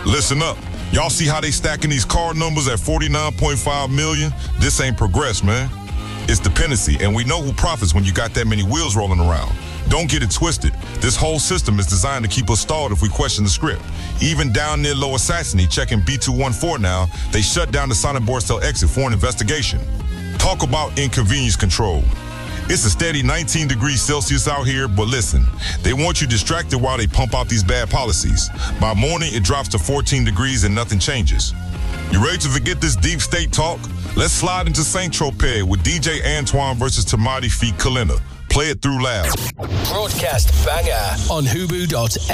Listen up. Y'all see how they stacking these car numbers at 49.5 million? This ain't progress, man. It's dependency, and we know who profits when you got that many wheels rolling around. Don't get it twisted. This whole system is designed to keep us stalled if we question the script. Even down near Lower Saxony, checking B214 now, they shut down the Sonic Borstel exit for an investigation. Talk about inconvenience control. It's a steady 19 degrees Celsius out here, but listen, they want you distracted while they pump out these bad policies. By morning, it drops to 14 degrees and nothing changes. You ready to forget this deep state talk? Let's slide into Saint Tropez with DJ Antoine versus Tamati feat. Kalina. Play it through loud. Broadcast banger on Hubu.fm.